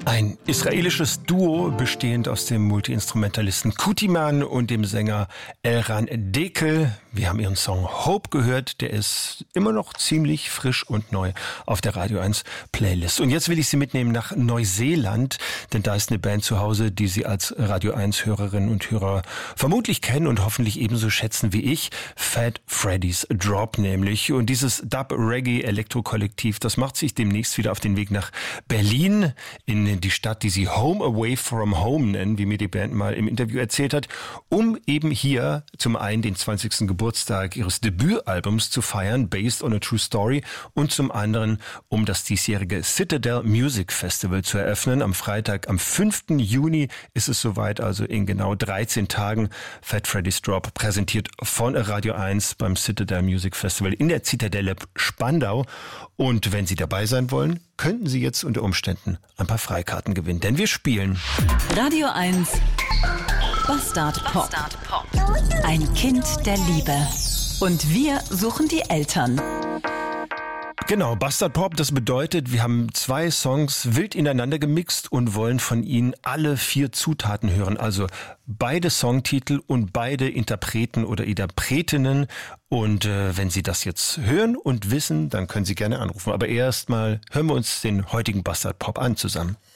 Ein israelisches Duo, bestehend aus dem Multiinstrumentalisten Kutiman und dem Sänger Elran Dekel. Wir haben ihren Song Hope gehört, der ist immer noch ziemlich frisch und neu auf der Radio 1 Playlist. Und jetzt will ich Sie mitnehmen nach Neuseeland, denn da ist eine Band zu Hause, die Sie als Radio 1 Hörerinnen und Hörer vermutlich kennen und hoffentlich ebenso schätzen wie ich. Fat Freddy's Drop nämlich. Und dieses Dub-Reggae-Elektro-Kollektiv, das macht sich demnächst wieder auf den Weg nach Berlin, in die Stadt, die sie Home Away from Home nennen, wie mir die Band mal im Interview erzählt hat, um eben hier zum einen den 20. Geburtstag ihres Debütalbums zu feiern, Based on a True Story, und zum anderen, um das diesjährige Citadel Music Festival zu eröffnen. Am Freitag, am 5. Juni ist es soweit, also in genau 13 Tagen. Fat Freddy's Drop präsentiert von Radio 1 beim Citadel Music Festival in der Zitadelle Spandau. Und wenn Sie dabei sein wollen, könnten Sie jetzt unter Umständen ein paar Freikarten gewinnen, denn wir spielen Radio 1 Bastard Pop. Ein Kind der Liebe. Und wir suchen die Eltern. Genau, Bastard Pop, das bedeutet, wir haben 2 Songs wild ineinander gemixt und wollen von Ihnen alle 4 Zutaten hören. Also beide Songtitel und beide Interpreten oder Interpretinnen. Und wenn Sie das jetzt hören und wissen, dann können Sie gerne anrufen. Aber erstmal hören wir uns den heutigen Bastard Pop an zusammen.